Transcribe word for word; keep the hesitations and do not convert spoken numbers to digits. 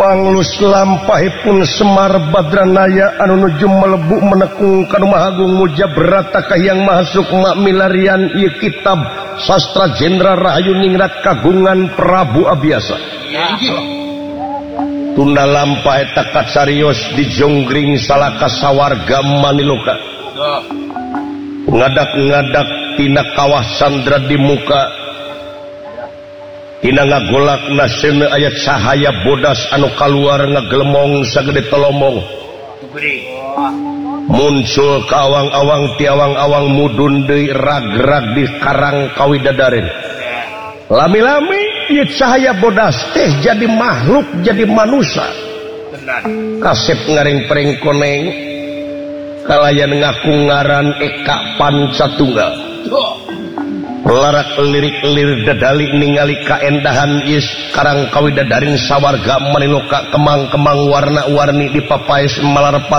Banglus lampahipun Semar Badranaya anu nuju melebu menekung kana Mahagung Mujabrata Kahiyang Mahasuk mak milarian ieu kitab sastra Jenderal Rahayu Ningrat kagungan Prabu Abiasa. Tunda lampah eta kacarios di jonggring salaka sawarga Maniloka. Ngadak-ngadak tina kawah Sandra di muka. Tina ngagolak nasene ayat cahaya bodas anu kaluar ngagelemong sagede tolomong. Muncul ka awang-awang ti awang-awang mudun deui rag-rag di karang kawidadarin. Lami-lami ieu cahaya bodas teh jadi makhluk jadi manusia. Kasep ngaring pereng koneng kalayan ngaku ngaran Eka Pancatunggal. Larak lirik-lirik dadali ningali kaendahan is karang kawidadarin sawarga Maniloka kemang-kemang warna-warni dipapaes malarepat